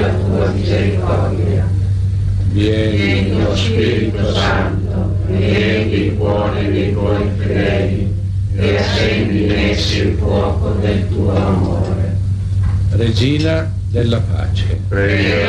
tua misericordia. Vieni, o Spirito Santo, riempi i cuori dei tuoi fedeli e accendi in essi il fuoco del tuo amore. Regina della pace, preghiera